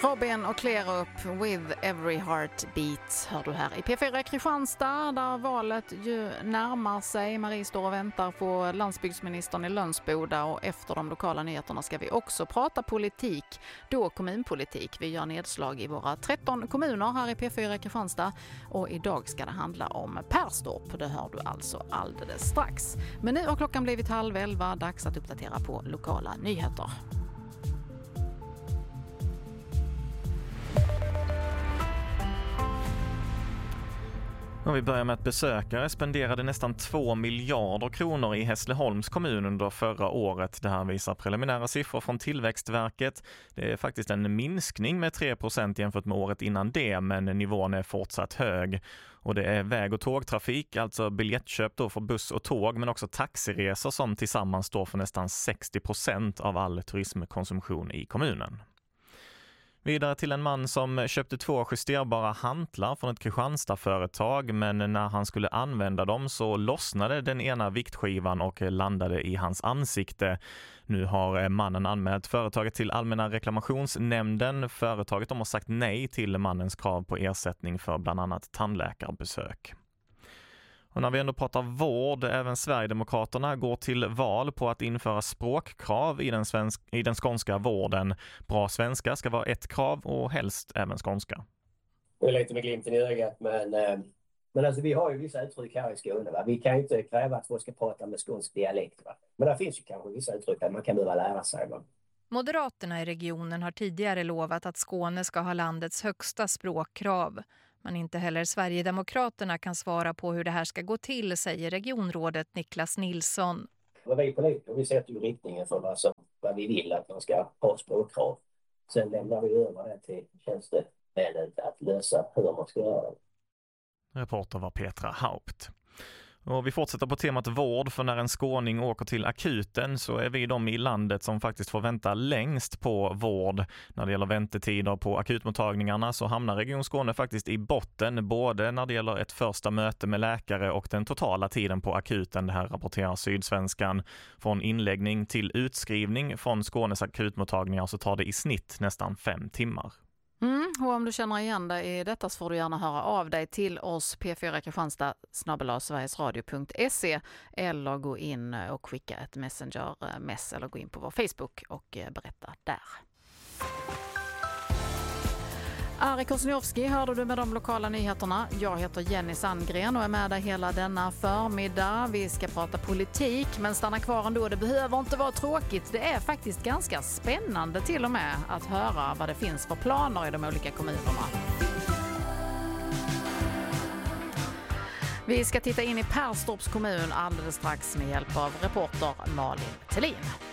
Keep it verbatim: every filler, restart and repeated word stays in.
Robin och Klerup with every heartbeat hör du här i P fyra Kristianstad, där valet ju närmar sig. Marie står och väntar på landsbygdsministern i Lönsboda, och efter de lokala nyheterna ska vi också prata politik, då kommunpolitik. Vi gör nedslag i våra tretton kommuner här i P fyra Kristianstad, och idag ska det handla om Perstorp. Det hör du alltså alldeles strax. Men nu har klockan blivit halv elva, dags att uppdatera på lokala nyheter. Och vi börjar med att besökare spenderade nästan två miljarder kronor i Hässleholms kommun under förra året. Det här visar preliminära siffror från Tillväxtverket. Det är faktiskt en minskning med tre procent jämfört med året innan det, men nivån är fortsatt hög. Och det är väg- och tågtrafik, alltså biljettköp då för buss och tåg, men också taxiresor som tillsammans står för nästan sextio procent av all turismkonsumtion i kommunen. Vidare till en man som köpte två justerbara hantlar från ett Kristianstad-företag, men när han skulle använda dem så lossnade den ena viktskivan och landade i hans ansikte. Nu har mannen anmält företaget till Allmänna reklamationsnämnden. Företaget har sagt nej till mannens krav på ersättning för bland annat tandläkarbesök. Och när vi ändå pratar vård, även Sverigedemokraterna går till val på att införa språkkrav i den, svensk, i den skånska vården. Bra svenska ska vara ett krav, och helst även skånska. Det är lite med glimten i ögat, men, men alltså, vi har ju vissa uttryck här i Skåne. Va? Vi kan ju inte kräva att folk ska prata med skånsk dialekt. Va? Men det finns ju kanske vissa uttryck att man kan behöva lära sig. Va? Moderaterna i regionen har tidigare lovat att Skåne ska ha landets högsta språkkrav. Men inte heller Sverigedemokraterna kan svara på hur det här ska gå till, säger regionrådet Niklas Nilsson. Vi politiker, vi sätter ju riktningen för vad, som, vad vi vill att man ska ha språkkrav. Sen lämnar vi över det till tjänstemännen att lösa hur man ska göra det. Reporter var Petra Haupt. Och vi fortsätter på temat vård, för när en skåning åker till akuten så är vi de i landet som faktiskt får vänta längst på vård. När det gäller väntetider på akutmottagningarna så hamnar Region Skåne faktiskt i botten, både när det gäller ett första möte med läkare och den totala tiden på akuten. Det här rapporterar Sydsvenskan. Från inläggning till utskrivning från Skånes akutmottagningar så tar det i snitt nästan fem timmar. Mm, och om du känner igen dig i detta så får du gärna höra av dig till oss P fyra Kristianstad snabel-a sverigesradio punkt se, eller gå in och skicka ett messenger-mess eller gå in på vår Facebook och berätta där. Ari Kosniowski hörde du med de lokala nyheterna. Jag heter Jenny Sandgren och är med dig hela denna förmiddag. Vi ska prata politik, men stanna kvar ändå. Det behöver inte vara tråkigt. Det är faktiskt ganska spännande till och med att höra vad det finns för planer i de olika kommunerna. Vi ska titta in i Perstorps kommun alldeles strax med hjälp av reporter Malin Thelin.